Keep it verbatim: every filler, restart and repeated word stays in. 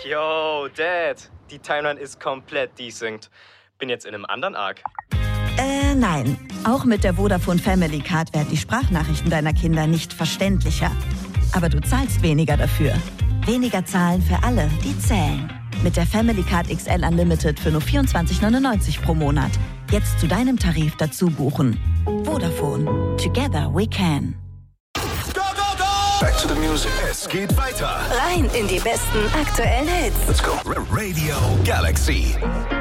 Yo, Dad. Die Timeline ist komplett desynced. Bin jetzt in einem anderen Arc. Äh, nein. Auch mit der Vodafone Family Card werden die Sprachnachrichten deiner Kinder nicht verständlicher. Aber du zahlst weniger dafür. Weniger zahlen für alle, die zählen. Mit der Family Card X L Unlimited für nur vierundzwanzig neunundneunzig pro Monat. Jetzt zu deinem Tarif dazu buchen. Vodafone. Together we can. Back to the music. Es geht weiter. Rein in die besten aktuellen Hits. Let's go. Radio Galaxy.